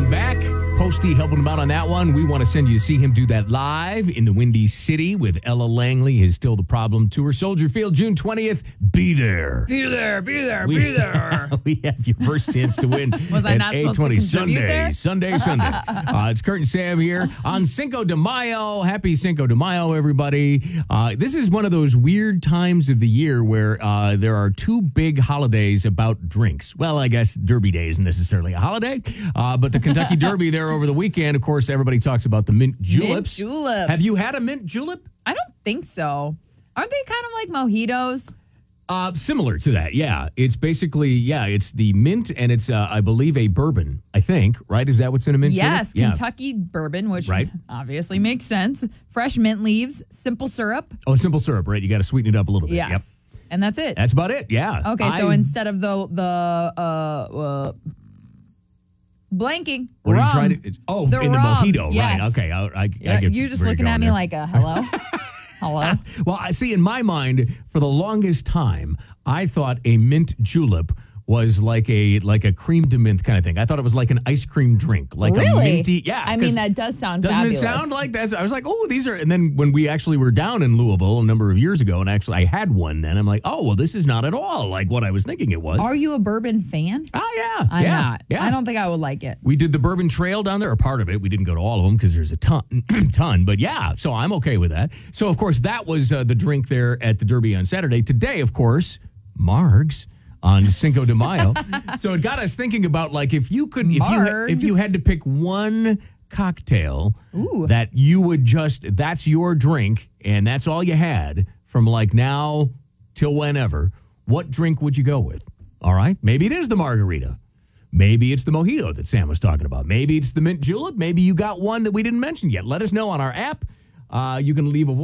Welcome back. Posty helping him out on that one. We want to send you to see him do that live in the Windy City with Ella Langley, his Still the Problem tour. Soldier Field, June 20th. Be there. Be there. Be there. We have your first chance to win. Was I not supposed to contribute there? Sunday. It's Kurt and Sam here on Cinco de Mayo. Happy Cinco de Mayo, everybody. This is one of those weird times of the year where there are two big holidays about drinks. Well, I guess Derby Day isn't necessarily a holiday, but the Kentucky Derby there over the weekend, of course, everybody talks about the mint juleps. Mint juleps. Have you had a mint julep? I don't think so. Aren't they kind of like mojitos? Similar to that, yeah. It's basically, it's the mint, and it's, I believe, a bourbon, I think, right? Is that what's in a mint julep? Yes, Kentucky bourbon, which obviously makes sense. Fresh mint leaves, simple syrup. Oh, simple syrup, right? You got to sweeten it up a little bit. Yes. Yep. And that's it. That's about it, yeah. Okay, so instead of the blanking, what rum. Are you trying to? The rum, mojito, yes. right? Okay, I get you're just looking at me like a hello. Hello. Well, I see. In my mind, for the longest time, I thought a mint julep was like a cream de mint kind of thing. I thought it was like an ice cream drink, like a minty. Yeah, I mean that does sound. Doesn't fabulous. it sound like that? I was like, oh, these are. And then when we actually were down in Louisville a number of years ago, and actually I had one, then I'm like, oh, well, this is not at all like what I was thinking it was. Are you a bourbon fan? Oh yeah, I'm not. Yeah. I don't think I would like it. We did the Bourbon Trail down there, or part of it. We didn't go to all of them because there's a ton. But yeah, so I'm okay with that. So of course that was the drink there at the Derby on Saturday. Today, of course, Margs on Cinco de Mayo. So it got us thinking about like if you had to pick one cocktail that you would that's your drink and that's all you had from like now till whenever, what drink would you go with? All right. Maybe it is the margarita. Maybe it's the mojito that Sam was talking about. Maybe it's the mint julep. Maybe you got one that we didn't mention yet. Let us know on our app. You can leave a voice.